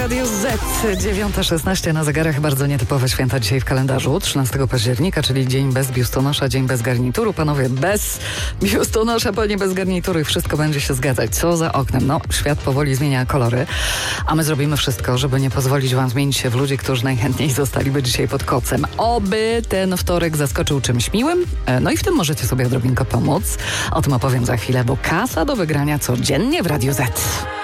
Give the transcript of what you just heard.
Radiu Z. 9:16 na zegarach. Bardzo nietypowe święta dzisiaj w kalendarzu. 13 października, czyli dzień bez biustonosza, dzień bez garnituru. Panowie, bez biustonosza, panie bez garnituru i wszystko będzie się zgadzać. Co za oknem? No, świat powoli zmienia kolory, a my zrobimy wszystko, żeby nie pozwolić wam zmienić się w ludzi, którzy najchętniej zostaliby dzisiaj pod kocem. Oby ten wtorek zaskoczył czymś miłym. No i w tym możecie sobie odrobinkę pomóc. O tym opowiem za chwilę, bo kasa do wygrania codziennie w Radiu Z.